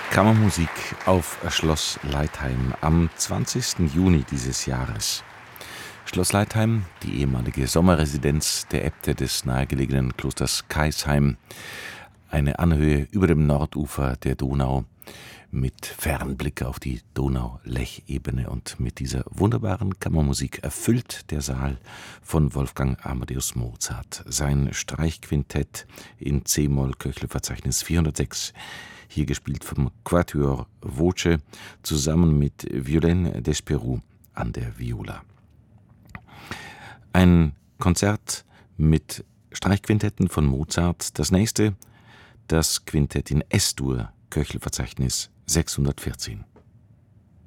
Kammermusik auf Schloss Leitheim am 20. Juni dieses Jahres. Schloss Leitheim, die ehemalige Sommerresidenz der Äbte des nahegelegenen Klosters Kaisheim, eine Anhöhe über dem Nordufer der Donau mit Fernblick auf die Donau-Lech-Ebene, und mit dieser wunderbaren Kammermusik erfüllt der Saal von Wolfgang Amadeus Mozart sein Streichquintett in c-Moll, Köchlerverzeichnis 406, hier gespielt vom Quatuor Voce zusammen mit Violaine Desperoux an der Viola. Ein Konzert mit Streichquintetten von Mozart. Das nächste, das Quintett in S-Dur, Köchelverzeichnis 614.